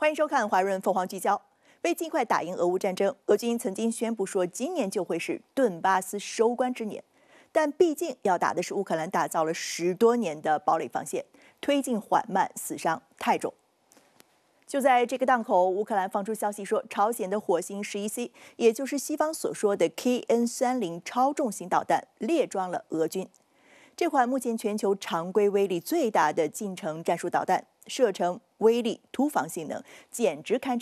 欢迎收看华润凤凰聚焦。为尽快打赢俄乌战争，俄军曾经宣布说，今年就会是顿巴斯收官之年。但毕竟要打的是乌克兰打造了10多年的堡垒防线，推进缓慢，死伤太重。就在这个档口，乌克兰放出消息说，朝鲜的火星11C，也就是西方所说的 KN-30超重型导弹，列装了俄军。这款目前全球常规威力最大的近程战术导弹，射程、威力、突防性能，简直堪称